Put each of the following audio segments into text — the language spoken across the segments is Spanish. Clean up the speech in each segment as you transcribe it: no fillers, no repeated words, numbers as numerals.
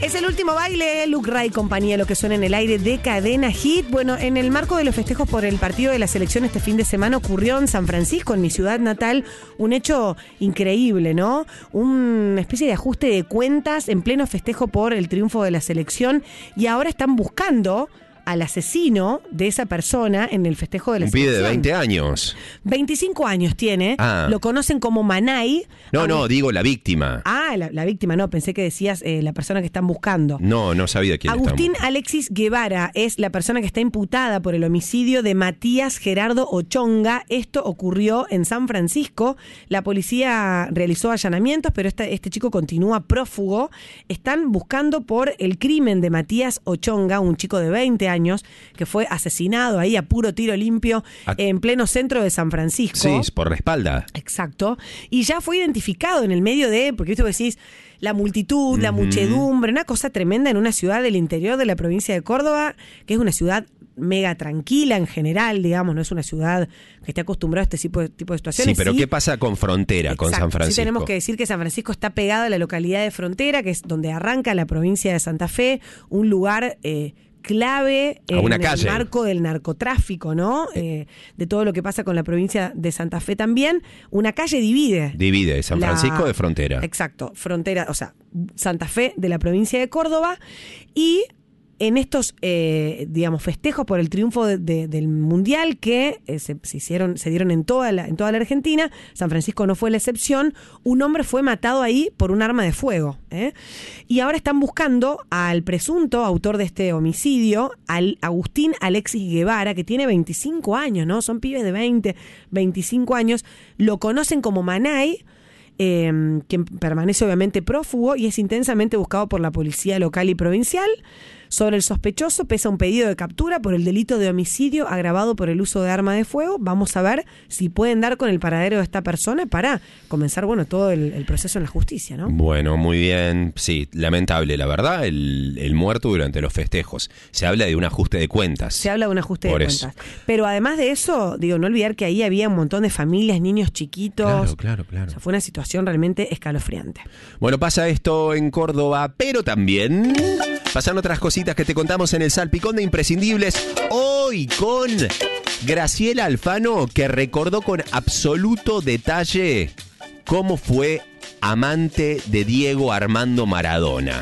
Es el último baile, Luke Ray, compañía, lo que suena en el aire de Cadena Hit. Bueno, en el marco de los festejos por el partido de la selección este fin de semana ocurrió en San Francisco, en mi ciudad natal, un hecho increíble, ¿no? Una especie de ajuste de cuentas en pleno festejo por el triunfo de la selección y ahora están buscando al asesino de esa persona en el festejo de la selección. Un pibe de 20 años. 25 años tiene. Lo conocen como Manay. No, digo la víctima. La víctima, no, pensé que decías la persona que están buscando. No sabía quién Agustín Alexis Guevara es la persona que está imputada por el homicidio de Matías Gerardo Ochonga. Esto ocurrió en San Francisco. La policía realizó allanamientos, pero este chico continúa prófugo. Están buscando por el crimen de Matías Ochonga, un chico de 20 años, que fue asesinado ahí a puro tiro limpio en pleno centro de San Francisco. Sí, por la espalda. Exacto. Y ya fue identificado en el medio de, porque esto decís, la multitud, la muchedumbre, una cosa tremenda en una ciudad del interior de la provincia de Córdoba, que es una ciudad mega tranquila en general, digamos, no es una ciudad que esté acostumbrada a este tipo de situaciones. Sí, pero ¿qué pasa con frontera, con San Francisco? Sí, tenemos que decir que San Francisco está pegado a la localidad de Frontera, que es donde arranca la provincia de Santa Fe, un lugar clave en el marco del narcotráfico, ¿no? De todo lo que pasa con la provincia de Santa Fe también. Una calle divide San Francisco de Frontera. Exacto, Frontera, o sea, Santa Fe de la provincia de Córdoba. Y en estos, festejos por el triunfo del Mundial que se dieron en toda la Argentina, San Francisco no fue la excepción, un hombre fue matado ahí por un arma de fuego. Y ahora están buscando al presunto autor de este homicidio, al Agustín Alexis Guevara, que tiene 25 años, ¿no? Son pibes de 20, 25 años. Lo conocen como Manay, quien permanece obviamente prófugo y es intensamente buscado por la policía local y provincial. Sobre el sospechoso pesa un pedido de captura por el delito de homicidio agravado por el uso de arma de fuego. Vamos a ver si pueden dar con el paradero de esta persona para comenzar, todo el proceso en la justicia, ¿no? Bueno, muy bien. Sí, lamentable, la verdad, el muerto durante los festejos. Se habla de un ajuste de cuentas. Cuentas. Pero además de eso, no olvidar que ahí había un montón de familias, niños chiquitos. Claro. O sea, fue una situación realmente escalofriante. Bueno, pasa esto en Córdoba, pero también pasan otras cositas que te contamos en el Salpicón de Imprescindibles. Hoy con Graciela Alfano, que recordó con absoluto detalle cómo fue amante de Diego Armando Maradona.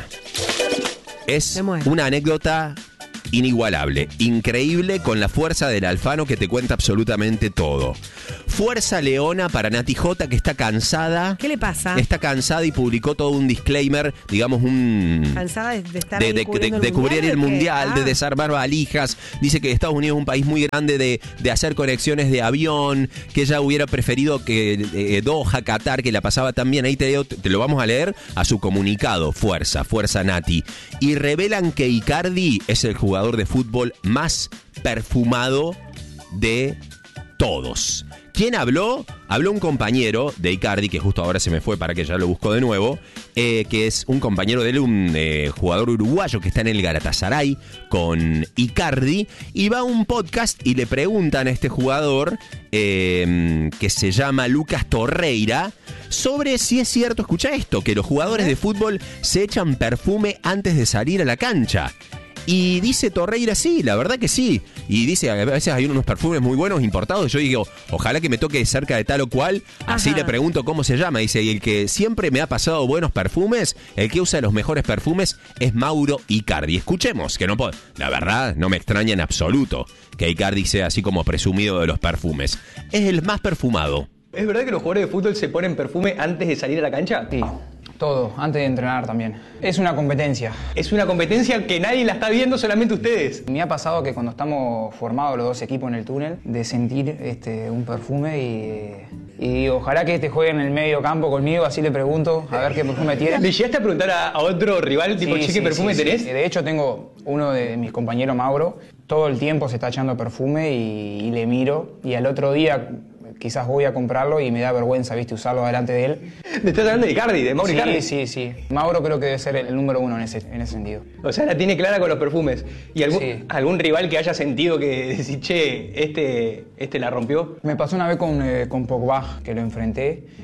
Es una anécdota inigualable, increíble, con la fuerza del Alfano que te cuenta absolutamente todo. Fuerza leona para Nati J, que está cansada. ¿Qué le pasa? Está cansada y publicó todo un disclaimer, digamos cansada de estar de cubrir el mundial, de desarmar valijas. Dice que Estados Unidos es un país muy grande de hacer conexiones de avión, que ella hubiera preferido que Doha, Qatar, que la pasaba tan bien. Ahí te lo vamos a leer a su comunicado. Fuerza Nati. Y revelan que Icardi es el jugador de fútbol más perfumado de todos. ¿Quién habló? Habló un compañero de Icardi, que justo ahora se me fue para que ya lo busco de nuevo, que es un compañero de él, un jugador uruguayo que está en el Galatasaray con Icardi, y va a un podcast y le preguntan a este jugador, que se llama Lucas Torreira, sobre si es cierto, escucha esto, que los jugadores de fútbol se echan perfume antes de salir a la cancha. Y dice Torreira, sí, la verdad que sí. Y dice, a veces hay unos perfumes muy buenos importados. Yo digo, ojalá que me toque cerca de tal o cual. Así le pregunto cómo se llama. Dice, y el que siempre me ha pasado buenos perfumes, el que usa los mejores perfumes, es Mauro Icardi. Escuchemos, que no puedo. La verdad, no me extraña en absoluto que Icardi sea así como presumido de los perfumes. Es el más perfumado. ¿Es verdad que los jugadores de fútbol se ponen perfume antes de salir a la cancha? Sí. Todo, antes de entrenar también. Es una competencia. Es una competencia que nadie la está viendo, solamente ustedes. Me ha pasado que cuando estamos formados los dos equipos en el túnel, de sentir un perfume y ojalá que juegue en el medio campo conmigo, así le pregunto a ver qué perfume tiene. ¿Le llegaste a preguntar a otro rival, tipo, che, qué perfume tenés? Sí. De hecho, tengo uno de mis compañeros, Mauro, todo el tiempo se está echando perfume y le miro, y al otro día quizás voy a comprarlo y me da vergüenza, usarlo delante de él. ¿Me estás hablando de Icardi, de Mauro Icardi? Sí. Mauro creo que debe ser el número uno en ese sentido. O sea, la tiene clara con los perfumes. ¿Y algún rival que haya sentido que decís, che, este la rompió? Me pasó una vez con Pogba, que lo enfrenté,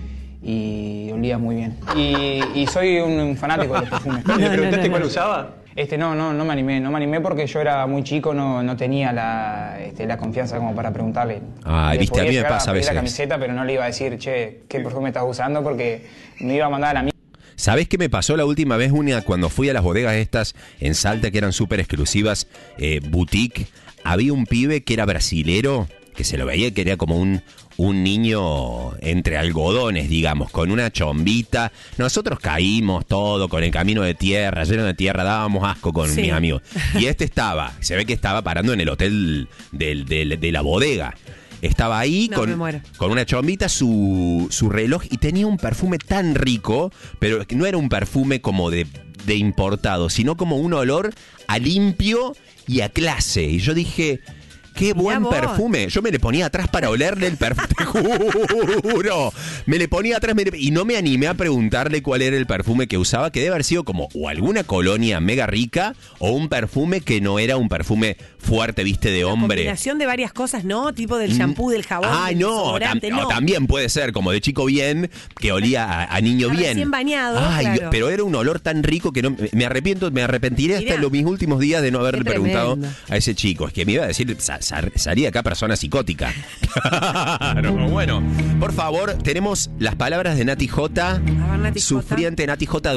y olía muy bien. Y soy un fanático de los perfumes. ¿Le preguntaste cuál usaba? No me animé porque yo era muy chico, no tenía la confianza como para preguntarle. Viste, a mí me pasa a veces. La camiseta, pero no le iba a decir, che, ¿qué perfume estás usando? Porque me iba a mandar a la mierda. ¿Sabés qué me pasó la última vez, cuando fui a las bodegas estas en Salta, que eran súper exclusivas, boutique? Había un pibe que era brasilero, que se lo veía que era como un niño entre algodones, digamos, con una chombita. Nosotros caímos todo con el camino de tierra, lleno de tierra, dábamos asco con mis amigos. Y se ve que estaba parando en el hotel de la bodega. Estaba ahí con una chombita, su reloj, y tenía un perfume tan rico, pero no era un perfume como de importado, sino como un olor a limpio y a clase. Y yo dije, qué buen perfume. Yo me le ponía atrás para olerle el perfume, te juro. Me le ponía atrás y no me animé a preguntarle cuál era el perfume que usaba, que debe haber sido como o alguna colonia mega rica o un perfume que no era un perfume fuerte, viste, de hombre. Combinación de varias cosas, ¿no? Tipo del shampoo, del jabón. No, también puede ser como de chico bien, que olía a niño bien. Recién bañado, claro. Pero era un olor tan rico que no, me arrepentiré hasta mis últimos días de no haberle preguntado a ese chico. Es que me iba a decir, salía acá persona psicótica. Claro, bueno. Por favor, tenemos las palabras de Nati J. Sufriente, Nati J,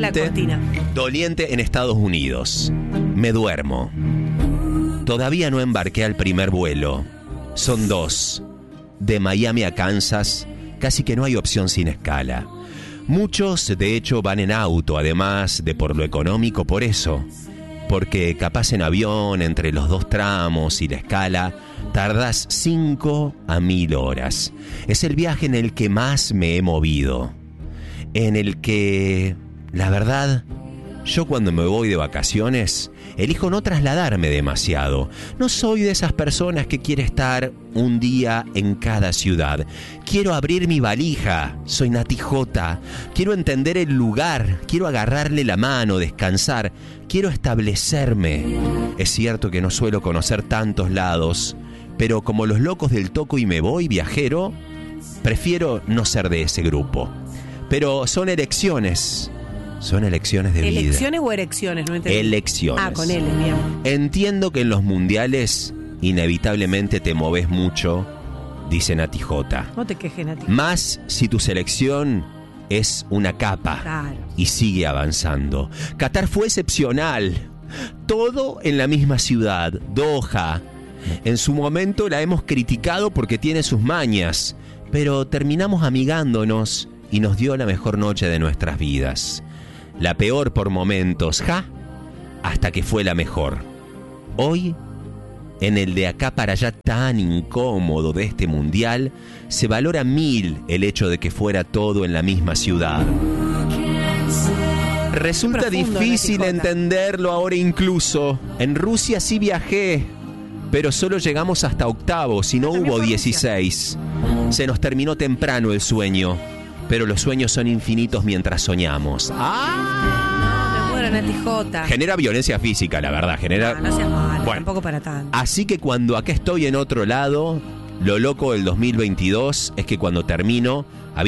doliente en Estados Unidos. Me duermo. Todavía no embarqué al primer vuelo. Son 2. De Miami a Kansas, casi que no hay opción sin escala. Muchos, de hecho, van en auto, además de por lo económico, por eso. Porque capaz en avión, entre los 2 tramos y la escala, tardas 5 a 1000 horas. Es el viaje en el que más me he movido. En el que, la verdad, yo cuando me voy de vacaciones, elijo no trasladarme demasiado. No soy de esas personas que quiere estar un día en cada ciudad. Quiero abrir mi valija. Soy Nati J. Quiero entender el lugar. Quiero agarrarle la mano, descansar. Quiero establecerme. Es cierto que no suelo conocer tantos lados, pero como los locos del toco y me voy, viajero, prefiero no ser de ese grupo. Pero son elecciones. Son elecciones de vida. ¿Elecciones o erecciones? No entendí. Elecciones. Con L, bien. Entiendo que en los mundiales inevitablemente te moves mucho, dice Nati J. No te quejes, Nati. Más si tu selección es una capa. Claro. Y sigue avanzando. Qatar fue excepcional. Todo en la misma ciudad, Doha. En su momento la hemos criticado porque tiene sus mañas, pero terminamos amigándonos y nos dio la mejor noche de nuestras vidas. La peor por momentos, hasta que fue la mejor. Hoy, en el de acá para allá tan incómodo de este mundial, se valora 1000 el hecho de que fuera todo en la misma ciudad. Resulta difícil entenderlo ahora incluso. En Rusia sí viajé, pero solo llegamos hasta octavos y no hubo 16. Se nos terminó temprano el sueño. Pero los sueños son infinitos mientras soñamos. ¡Ah! Me muero, Nati J. Genera violencia física, la verdad. No seas malo, tampoco para tanto. Así que cuando acá estoy en otro lado, lo loco del 2022 es que cuando terminó,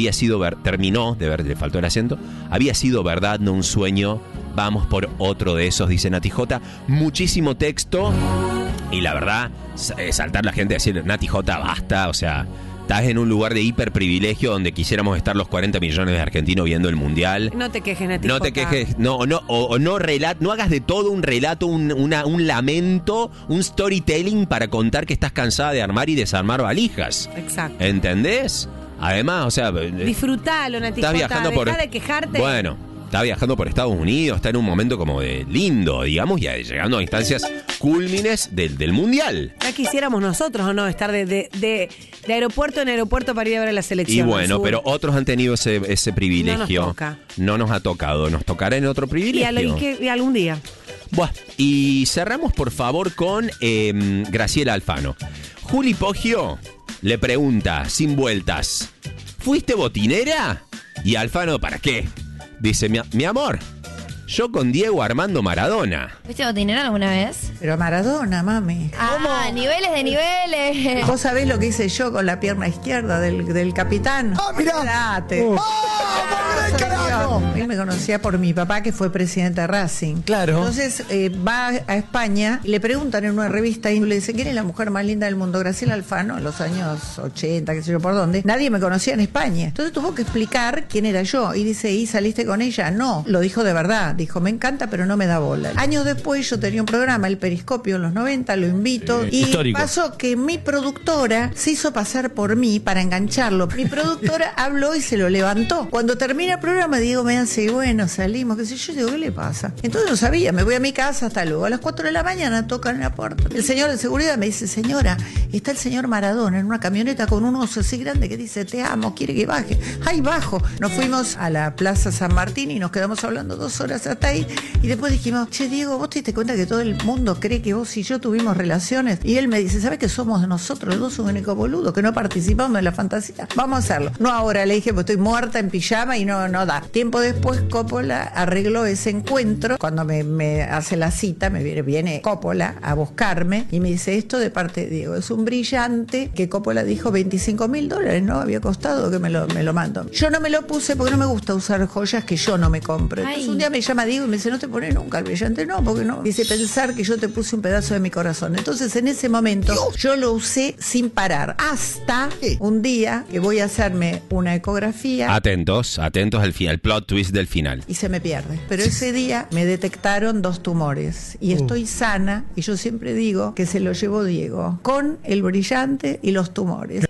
le faltó el acento, había sido verdad, no un sueño. Vamos por otro de esos, dice Nati J. Muchísimo texto. Y la verdad, saltar la gente a decir, Nati J, basta, o sea... Estás en un lugar de hiperprivilegio donde quisiéramos estar los 40 millones de argentinos viendo el mundial. No te quejes, Nati. No te quejes, no hagas de todo un relato, un lamento, un storytelling para contar que estás cansada de armar y desarmar valijas. Exacto. ¿Entendés? Además, o sea... Disfrutalo, Nati. Estás viajando Dejá de quejarte. Bueno, está viajando por Estados Unidos, está en un momento como de lindo, digamos, y llegando a instancias cúlmines del mundial. Ya quisiéramos nosotros, ¿o no? Estar de aeropuerto en aeropuerto para ir a ver a la selección. Y bueno, pero otros han tenido ese privilegio. No nos toca. No nos ha tocado, nos tocará en otro privilegio. Y algún día. Buah, y cerramos por favor con Graciela Alfano. Juli Poggio le pregunta, sin vueltas, ¿fuiste botinera? Y Alfano, ¿para qué? Dice, mi amor, Yo con Diego Armando Maradona. ¿Viste botinero alguna vez? Pero Maradona, mami. Ah, niveles de niveles. ¿Vos sabés lo que hice yo con la pierna izquierda del capitán? ¡Ah, mirá! Espérate. ¡Carajo! Él me conocía por mi papá, que fue presidente de Racing. Claro. Entonces va a España y le preguntan en una revista y le dicen: ¿quién es la mujer más linda del mundo? Graciela Alfano, en los años 80, qué sé yo por dónde. Nadie me conocía en España. Entonces tuvo que explicar quién era yo. Y dice: ¿y saliste con ella? No, lo dijo de verdad. Dijo: me encanta, pero no me da bola. Años después yo tenía un programa, El Periscopio, en los 90, lo invito. Y histórico. pasó que mi productora se hizo pasar por mí para engancharlo. Mi productora habló y se lo levantó. Cuando termina el programa, Diego me hace: bueno, salimos, qué sé yo. Digo: ¿qué le pasa? Entonces no sabía, me voy a mi casa, hasta luego. A las 4 de la mañana tocan la puerta. El señor de seguridad me dice: señora, está el señor Maradona en una camioneta con un oso así grande que dice: te amo, quiere que baje. Ahí bajo. Nos fuimos a la Plaza San Martín y nos quedamos hablando 2 horas hasta ahí. Y después dijimos: che, Diego, ¿vos te diste cuenta que todo el mundo cree que vos y yo tuvimos relaciones? Y él me dice: ¿sabes que somos nosotros los dos un único boludo? Que no participamos en la fantasía. Vamos a hacerlo. No ahora, le dije, pues estoy muerta en pijama y no da. Tiempo después, Coppola arregló ese encuentro. Cuando me hace la cita, viene Coppola a buscarme y me dice: esto de parte de Diego es un brillante, que Coppola dijo $25.000, ¿no? Había costado que me lo mando. Yo no me lo puse porque no me gusta usar joyas que yo no me compro. Entonces un día me llama Diego y me dice: ¿no te pones nunca el brillante? No, porque no. Dice: pensar que yo te puse un pedazo de mi corazón. Entonces en ese momento yo lo usé sin parar. Hasta un día que voy a hacerme una ecografía. Atentos al plot twist del final. Y se me pierde. Pero ese día me detectaron 2 tumores. Y estoy sana. Y yo siempre digo que se lo llevó Diego. Con el brillante y los tumores.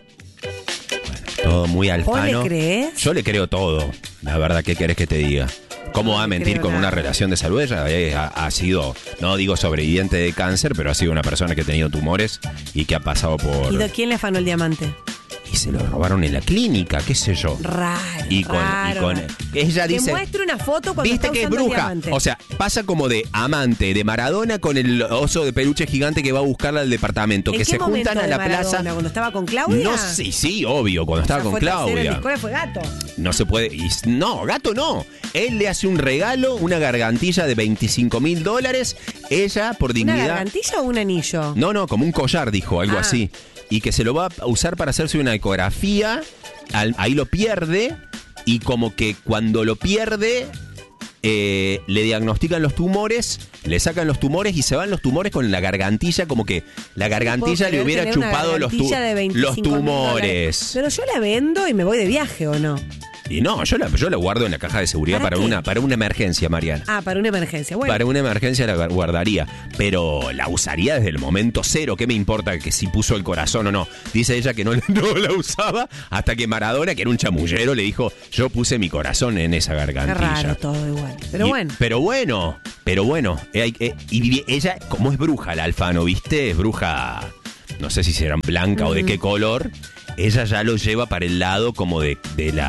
Todo muy Alfano. ¿Vos le crees? Yo le creo todo. La verdad, ¿qué querés que te diga? ¿Cómo va a mentir con una relación de salud? Ella ha sido, no digo sobreviviente de cáncer, pero ha sido una persona que ha tenido tumores y que ha pasado por... ¿Y de quién le afanó el diamante? Y se lo robaron en la clínica, qué sé yo. Raro. Y con ella dice, te muestro una foto cuando viste está que es usando el bruja. diamante. O sea, pasa como de amante de Maradona con el oso de peluche gigante que va a buscarla al departamento, que se juntan a la plaza. ¿Cuando estaba con Claudia? No, sí, obvio, cuando estaba con Claudia. Fue gato. No se puede. No, gato no. Él le hace un regalo, una gargantilla de $25.000. Ella, por dignidad. ¿Una gargantilla o un anillo? No, como un collar, dijo, algo así. Y que se lo va a usar para hacerse una ecografía. Ahí lo pierde. Y como que cuando lo pierde, le diagnostican los tumores, le sacan los tumores y se van los tumores con la gargantilla, como que la gargantilla le hubiera chupado los tumores. Pero yo la vendo y me voy de viaje, ¿o no? Y no, yo la guardo en la caja de seguridad para una emergencia, Mariana. Ah, para una emergencia. Bueno. Para una emergencia la guardaría, pero la usaría desde el momento cero. ¿Qué me importa que si puso el corazón o no? Dice ella que no la usaba hasta que Maradona, que era un chamullero, le dijo: yo puse mi corazón en esa gargantilla. Qué raro todo igual. Pero bueno. Y ella, como es bruja, la Alfano, ¿viste? Es bruja, no sé si será blanca o de qué color. Ella ya lo lleva para el lado como de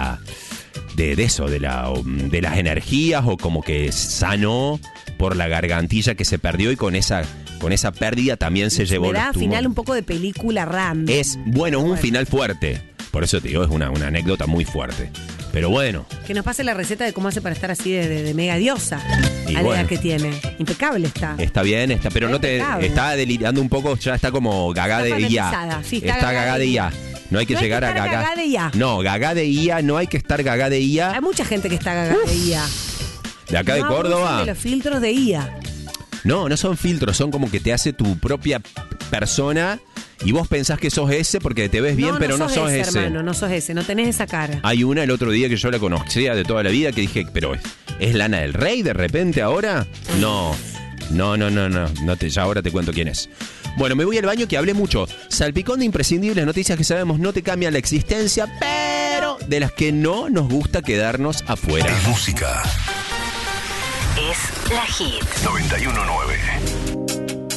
las energías, o como que sanó por la gargantilla que se perdió, y con esa pérdida también se llevó los tumores. Final un poco de película random. Es un final fuerte. Por eso te digo, es una anécdota muy fuerte. Pero bueno. Que nos pase la receta de cómo hace para estar así de mega diosa. Y a la bueno. edad que tiene. Impecable está. Está bien, pero no te impecable. está delirando un poco, ya está como gagá de IA. fanatizada, sí, está gagá de IA. No hay que llegar a gagá de IA. No, gagá de IA, no hay que estar gagá de IA. Hay mucha gente que está gagá de IA. De acá de Córdoba. De los filtros de IA. No son filtros, son como que te hace tu propia persona y vos pensás que sos ese porque te ves bien, pero no sos ese. Hermano, no sos ese, no tenés esa cara. Hay una el otro día que yo la conocía de toda la vida que dije, pero ¿es Lana del Rey de repente ahora? No, ya ahora te cuento quién es. Bueno, me voy al baño, que hablé mucho. Salpicón de imprescindibles, noticias que sabemos no te cambian la existencia, pero de las que no nos gusta quedarnos afuera. Música. Es la Hit 91.9.